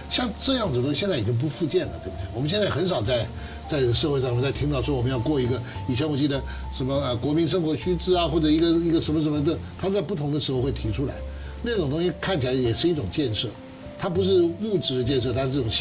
像这样子的东西现在已经不复见了，对不对？我们现在很少在社会上面在听到说我们要过一个，以前我记得什么国民生活须知啊，或者一个什么什么的，他们在不同的时候会提出来，那种东西看起来也是一种建设，它不是物质的建设，它是这种